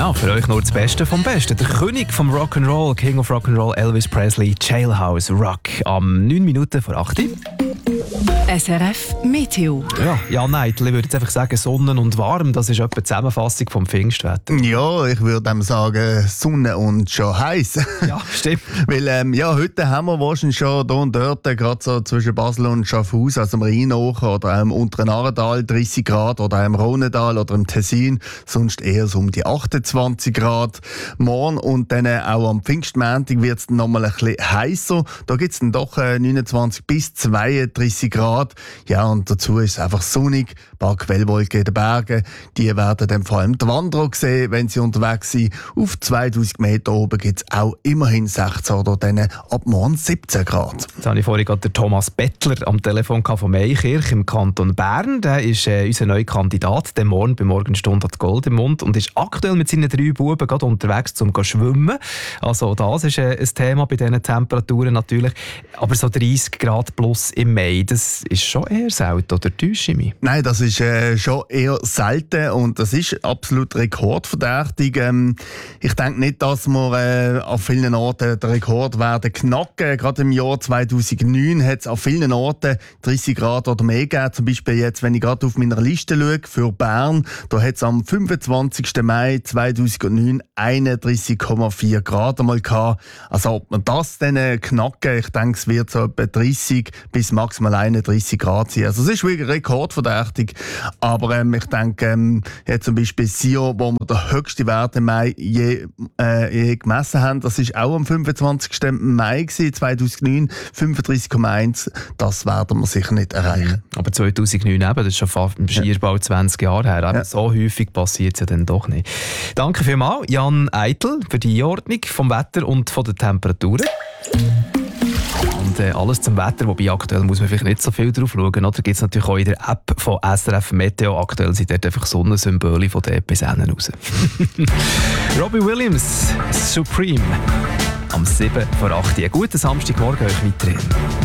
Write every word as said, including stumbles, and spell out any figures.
Ja, für euch nur das Beste vom Besten. Der König vom Rock'n'Roll, King of Rock'n'Roll, Elvis Presley, Jailhouse Rock. Am neun Minuten vor acht. S R F Meteo. Ja, Jan Eitel, ich würde jetzt einfach sagen, Sonne und warm, das ist etwa die Zusammenfassung vom Pfingstwetter. Ja, ich würde dem sagen, Sonne und schon heiß. Ja, stimmt. Weil ähm, ja, heute haben wir wahrscheinlich schon hier und dort, gerade so zwischen Basel und Schaffhausen, also im Rheinacher oder im unteren Aartal dreißig Grad oder im Rhonedal oder im Tessin, sonst eher so um die achtundzwanzig Grad. Morgen und dann auch am Pfingstmontag wird es noch mal ein bisschen heißer. Da gibt es dann doch äh, neunundzwanzig bis zweiunddreißig Grad. Ja, und dazu ist es einfach sonnig, ein paar Quellwolken in den Bergen. Die werden dann vor allem die Wanderer sehen, wenn sie unterwegs sind. Auf zweitausend Meter oben gibt es auch immerhin sechzehn oder dann ab morgen siebzehn Grad. Jetzt habe ich vorhin gerade den Thomas Bettler am Telefon von Meikirch im Kanton Bern. Der ist äh, unser neuer Kandidat, der morgen bei Morgenstunde hat Gold im Mund und ist aktuell mit seinen drei Buben gerade unterwegs, um zu schwimmen. Also das ist äh, ein Thema bei diesen Temperaturen natürlich. Aber so dreißig Grad plus im Mai, das ist schon eher selten, oder täusche ich mich? Nein, das ist äh, schon eher selten und das ist absolut rekordverdächtig. Ähm, ich denke nicht, dass wir äh, auf vielen Orten den Rekord werden knacken. Gerade im Jahr zweitausendneun hat es auf vielen Orten dreißig Grad oder mehr gegeben. Zum Beispiel jetzt, wenn ich gerade auf meiner Liste schaue, für Bern, da hat es am fünfundzwanzigsten Mai zweitausendneun einunddreißig Komma vier Grad einmal gehabt. Also ob man das dann äh, knacken, ich denke, es wird so etwa dreißig bis maximal einunddreißig Grad sein. Also es ist wirklich rekordverdächtig. Aber ähm, ich denke, ähm, jetzt zum Beispiel Sio, wo wir den höchsten Wert im Mai je, äh, je gemessen haben, das ist auch am fünfundzwanzigsten Mai gewesen, zweitausendneun, fünfunddreißig Komma eins. Das werden wir sicher nicht erreichen. Aber zweitausendneun eben, das ist schon fast im Skierbau zwanzig Jahre her. Ja. So häufig passiert es ja dann doch nicht. Danke vielmals, Jan Eitel, für die Einordnung vom Wetter und von den Temperaturen. Und äh, alles zum Wetter, wobei aktuell muss man vielleicht nicht so viel drauf schauen. Oder gibt es natürlich auch in der App von S R F Meteo. Aktuell sind dort einfach Sonnensymbole von den Episoden raus. Robbie Williams, Supreme. Am sieben vor acht. Einen guten Samstagmorgen euch weiterhin.